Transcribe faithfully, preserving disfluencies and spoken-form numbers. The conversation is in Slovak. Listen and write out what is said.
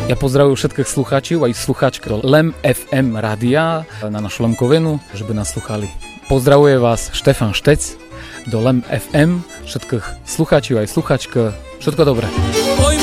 Ja pozdravujem všetkých slucháčov aj slucháčky Lem ef em rádia na našu Lemkovinu, že by nás sluchali. Pozdravuje vás Štefan Štec do Lem ef em, všetkých slucháčov aj slucháčky. Všetko dobré.